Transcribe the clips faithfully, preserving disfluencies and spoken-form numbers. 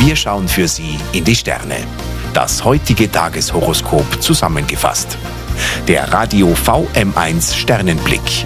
Wir schauen für Sie in die Sterne. Das heutige Tageshoroskop zusammengefasst. Der Radio V M eins Sternenblick.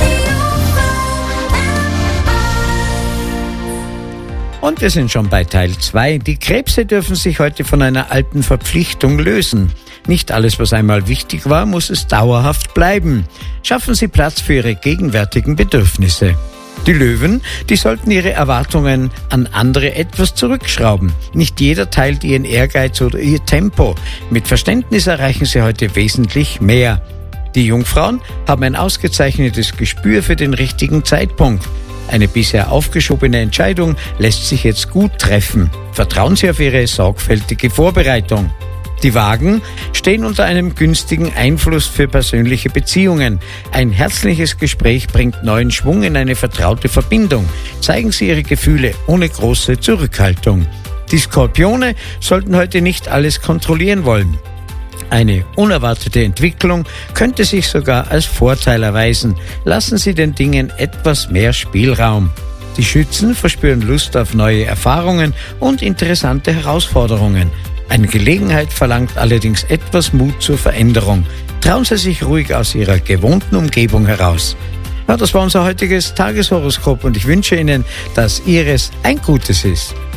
Und wir sind schon bei Teil zwei. Die Krebse dürfen sich heute von einer alten Verpflichtung lösen. Nicht alles, was einmal wichtig war, muss es dauerhaft bleiben. Schaffen Sie Platz für Ihre gegenwärtigen Bedürfnisse. Die Löwen, die sollten ihre Erwartungen an andere etwas zurückschrauben. Nicht jeder teilt ihren Ehrgeiz oder ihr Tempo. Mit Verständnis erreichen Sie heute wesentlich mehr. Die Jungfrauen haben ein ausgezeichnetes Gespür für den richtigen Zeitpunkt. Eine bisher aufgeschobene Entscheidung lässt sich jetzt gut treffen. Vertrauen Sie auf Ihre sorgfältige Vorbereitung. Die Wagen stehen unter einem günstigen Einfluss für persönliche Beziehungen. Ein herzliches Gespräch bringt neuen Schwung in eine vertraute Verbindung. Zeigen Sie Ihre Gefühle ohne große Zurückhaltung. Die Skorpione sollten heute nicht alles kontrollieren wollen. Eine unerwartete Entwicklung könnte sich sogar als Vorteil erweisen. Lassen Sie den Dingen etwas mehr Spielraum. Die Schützen verspüren Lust auf neue Erfahrungen und interessante Herausforderungen. Eine Gelegenheit verlangt allerdings etwas Mut zur Veränderung. Trauen Sie sich ruhig aus Ihrer gewohnten Umgebung heraus. Ja, das war unser heutiges Tageshoroskop und ich wünsche Ihnen, dass Ihres ein gutes ist.